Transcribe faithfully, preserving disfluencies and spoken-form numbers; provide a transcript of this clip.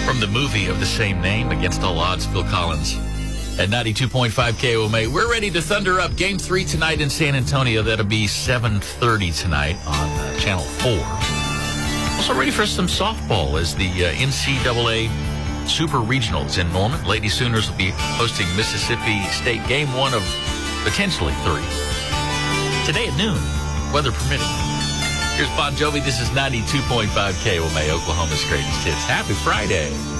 from the movie of the same name, Against All Odds, Phil Collins. At ninety-two point five K O M A, we're ready to thunder up Game three tonight in San Antonio. That'll be seven thirty tonight on uh, Channel four. Also ready for some softball as the uh, N C double A Super Regionals in Norman. Lady Sooners will be hosting Mississippi State Game one of potentially three. Today at noon, weather permitting. Here's Bon Jovi. This is ninety-two point five K O M A, Oklahoma's greatest hits. Happy Friday.